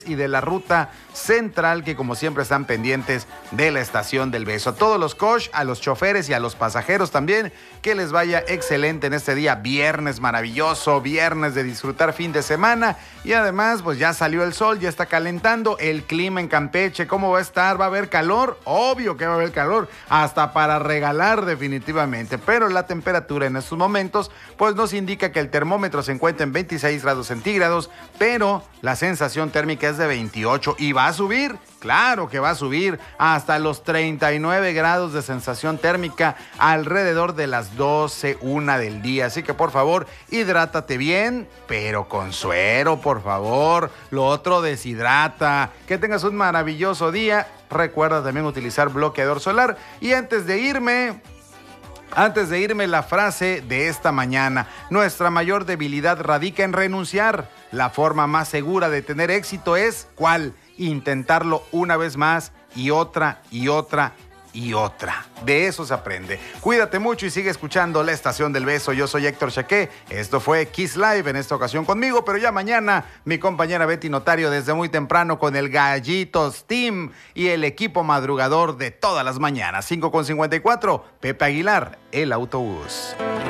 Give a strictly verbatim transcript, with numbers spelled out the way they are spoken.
y de la ruta central, que como siempre están pendientes de la Estación del Beso. A todos los coach, a los choferes y a los pasajeros también, que les vaya excelente en este día viernes maravilloso, viernes de disfrutar fin de semana. Y además pues ya salió el sol, ya está calentando el clima en Campeche. ¿Cómo va a estar? ¿Va a haber calor? Obvio que va a haber calor, hasta para regalar definitivamente, pero la temperatura en estos momentos pues nos indica que el termómetro se encuentra en veintiséis grados centígrados, pero la sensación térmica es de veintiocho y va a subir, claro que va a subir hasta los treinta y nueve grados de sensación térmica alrededor de las doce, una del día. Así que por favor, hidrátate bien, pero con suero, por favor. Lo otro deshidrata. Que tengas un maravilloso día. Recuerda también utilizar bloqueador solar. Y antes de irme... Antes de irme, la frase de esta mañana: nuestra mayor debilidad radica en renunciar. La forma más segura de tener éxito es, ¿cuál? Intentarlo una vez más y otra y otra y otra. De eso se aprende. Cuídate mucho y sigue escuchando la Estación del Beso. Yo soy Héctor Chaqué. Esto fue Kiss Live en esta ocasión conmigo, pero ya mañana mi compañera Betty Notario desde muy temprano con el Gallitos Team y el equipo madrugador de todas las mañanas. cinco con cincuenta y cuatro, Pepe Aguilar, el autobús.